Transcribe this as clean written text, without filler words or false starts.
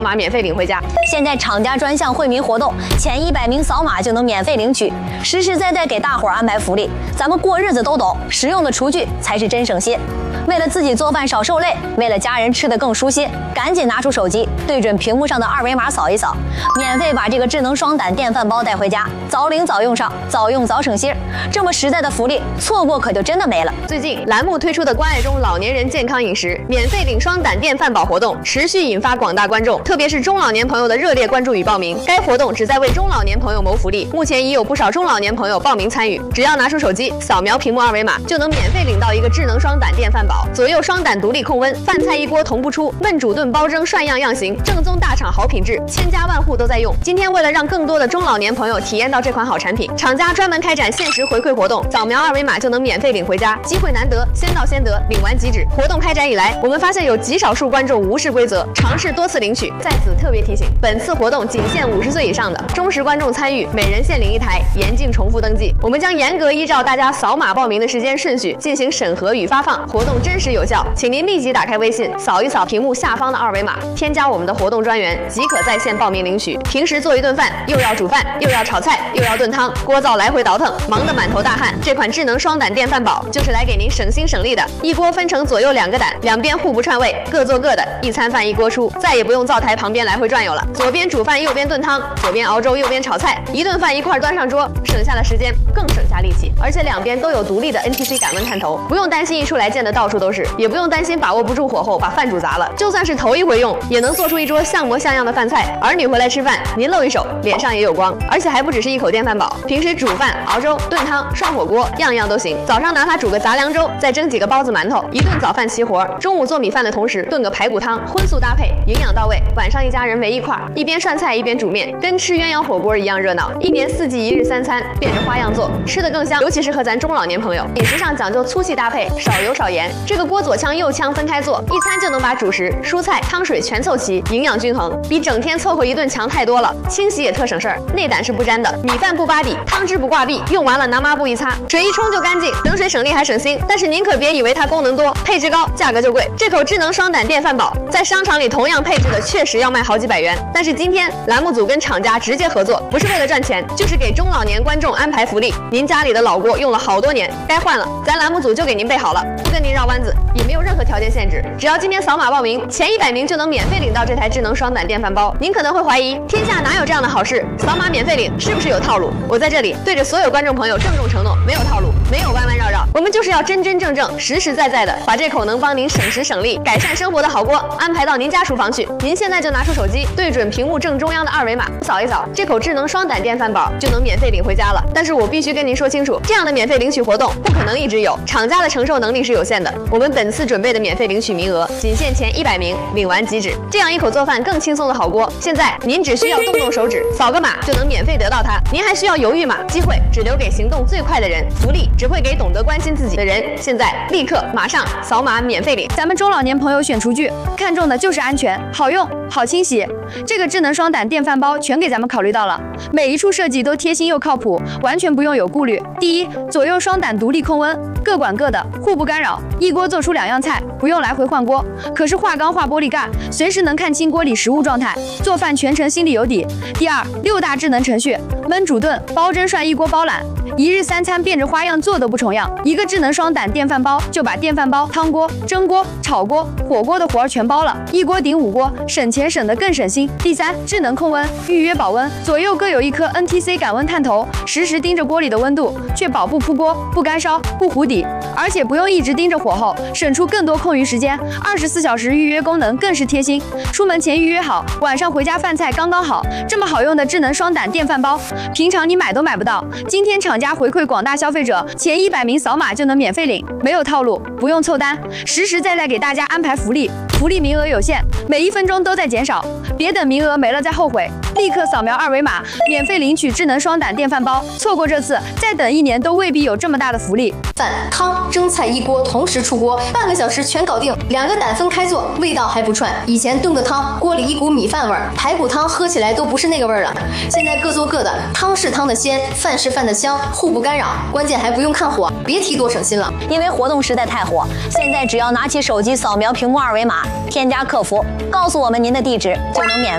码免费领回家。 现在厂家专项惠民活动，前100名扫码就能免费领取，实实在在给大伙儿安排福利。咱们过日子都懂，实用的厨具才是真省心。为了自己做饭少受累，为了家人吃得更舒心，赶紧拿出手机，对准屏幕上的二维码扫一扫，免费把这个智能双胆电饭煲带回家，早领早用上，早用早省心。这么实在的福利，错过可就真的没了。 最近栏目推出的关爱中老年人健康饮食免费领双胆电饭煲活动，持续引发广大观众，特别是中老年朋友的热烈关注与报名。该活动旨在为中老年朋友谋福利，目前已有不少中老年朋友报名参与。只要拿出手机扫描屏幕二维码，就能免费领到一个智能双胆电饭煲，左右双胆独立控温，饭菜一锅同步出，焖煮炖煲蒸涮样行，正宗大厂好品质，千家万户都在用。今天为了让更多的中老年朋友体验到这款好产品，厂家专门开展限时回馈活动，扫描二维码就能免费领回家，机会难得，先到先得，领完即止。活动开展以来，我们发现有极少数观众无视规则，尝试多次领取。在此特别提醒，本次活动仅限50岁以上的忠实观众参与，每人限领1台，严禁重复登记。我们将严格依照大家扫码报名的时间顺序进行审核与发放，活动真实有效。请您立即打开微信，扫一扫屏幕下方的二维码，添加我们的活动专员，即可在线报名领取。平时做一顿饭，又要煮饭，又要炒菜，又要炖汤，锅灶来回倒腾，忙得满头大汗。这款智能双胆电饭煲就是来给您省心省力的，一锅分成左右2个胆，两边互不串味，各做各的，一餐饭一锅出，再也不用灶台旁边来回转悠了。左边煮饭，右边炖汤，左边熬粥，右边炒菜，一顿饭一块端上桌，省下了时间，更省下力气，而且两边都有独立的 NTC 感温探头，不用担心一出来溅得到处都是，也不用担心把握不住火候把饭煮砸了。就算是头一回用，也能做出一桌像模像样的饭菜。儿女回来吃饭，您露一手，脸上也有光。而且还不只是一口电饭煲，平时煮饭、熬粥、炖汤、涮火锅，样样都行。早上拿它煮个杂粮粥，再蒸几个包子馒头，一顿早饭齐活。中午做米饭的同时炖个排骨汤，荤素搭配，营养到位。晚上一家人围一块，一边涮菜一边煮面，跟吃鸳鸯火锅一样热闹。1年4季1日3餐，变着花样做，吃得更香。尤其适合咱中老年朋友，饮食上讲究粗细搭配，少油少盐。这个锅左腔右腔分开做，一餐就能把主食、蔬菜、汤水全凑齐，营养均衡，比整天凑合一顿强太多了。清洗也特省事儿，内胆是不粘的，米饭不扒底，汤汁不挂壁，用完了拿抹布一擦，水一冲就干净，省水省力还省心。但是您可别以为它功能多，配置高，价格就贵。这口智能双胆电饭煲在商场里同样配置的确实要卖好几百元，但是今天栏目组跟厂家直接合作，不是为了赚钱，就是给中老年观众安排福利。您家里的老锅用了好多年，该换了，咱栏目组就给您备好了，不跟您绕弯子，也没有任何条件限制，只要今天扫码报名，前100名就能免费领到这台智能双胆电饭煲。您可能会怀疑，天下哪有这样的好事？扫码免费领是不是有套路？我在这里对着所有观众朋友郑重承诺，没有套路，没有弯弯绕绕，我们就是要真真正正、实实在在的把这口能帮您省时省力、改善生活的好锅安排到您家厨房去。您现在就拿出手机，对准屏幕正中央的二维码，扫一扫，这口智能双胆电饭煲就能免费领回家了。但是我必须跟您说清楚，这样的免费领取活动不可能一直有，厂家的承受能力是有限的。我们本次准备的免费领取名额仅限前100名，领完即止。这样一口做饭更轻松的好锅，现在您只需要动动手指，扫个码就能免费得到它。您还需要犹豫吗？机会只留给行动最快的人，福利只会给懂得关心自己的人。现在立刻马上扫码免费领。 咱们中老年朋友选厨具，看重的就是安全、好用、好清洗。这个智能双胆电饭煲全给咱们考虑到了，每一处设计都贴心又靠谱，完全不用有顾虑。第一，左右双胆独立控温，各管各的，互不干扰，一锅做出2样菜，不用来回换锅。可是化钢化玻璃盖，随时能看清锅里食物状态，做饭全程心里有底。第二，6大智能程序，焖煮炖、煲蒸涮一锅包揽，1日3餐变着花样做都不重样。一个智能双胆电饭煲就把电饭煲、汤锅、蒸锅、炒锅、火锅的活儿全包了，一锅顶5锅，省钱省得更省心。第三，智能控温，预约保温，左右各有一颗 NTC 感温探头，实时盯着锅里的温度，确保不扑锅、不干烧、不糊底，而且不用一直盯着火候，省出更多空余时间。24小时预约功能更是贴心，出门前预约好，晚上回家饭菜刚刚好。这么好用的智能双胆电饭煲，平常你买都买不到。今天厂家回馈广大消费者，前100名扫码就能免费领，没有套路，不用凑单，实实在在给大家安排福利。福利名额有限，每1分钟都在减少，别等名额没了再后悔。立刻扫描二维码，免费领取智能双胆电饭煲。错过这次，再等1年都未必有这么大的福利。 饭、汤、蒸菜一锅同时出锅，半个小时全搞定。2个胆分开做，味道还不串。以前炖个汤，锅里一股米饭味儿，排骨汤喝起来都不是那个味儿了。现在各做各的，汤是汤的鲜，饭是饭的香，互不干扰。关键还不用看火，别提多省心了。因为活动实在太火，现在只要拿起手机扫描屏幕二维码，添加客服，告诉我们您的地址，就能免费